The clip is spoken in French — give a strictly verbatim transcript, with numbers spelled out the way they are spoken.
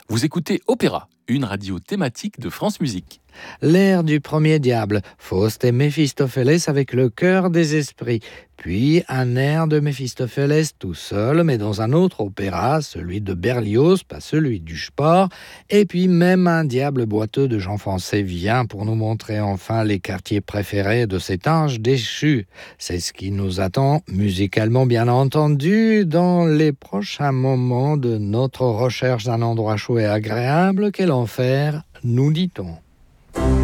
Vous écoutez Opéra, une radio thématique de France Musique. L'air du premier diable, Faust et Méphistophélès avec le cœur des esprits. Puis un air de Méphistophélès tout seul, mais dans un autre opéra, celui de Berlioz, pas celui du Sport. Et puis même un diable boiteux de Jean Foncé vient pour nous montrer enfin les quartiers préférés de cet ange déchu. C'est ce qui nous attend musicalement bien entendu dans les prochains moments de notre recherche d'un endroit chaud et agréable. Quel enfer, nous dit-on.